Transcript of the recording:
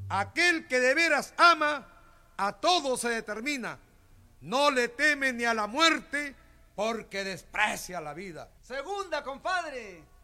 Aquel que de veras ama, a todo se determina. No le teme ni a la muerte, porque desprecia la vida. Segunda, compadre.